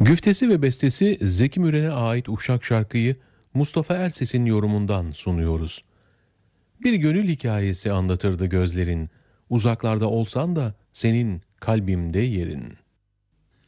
Güftesi ve bestesi Zeki Müren'e ait Uşak şarkıyı Mustafa Erses'in yorumundan sunuyoruz. Bir gönül hikayesi anlatırdı gözlerin, uzaklarda olsan da senin kalbimde yerin.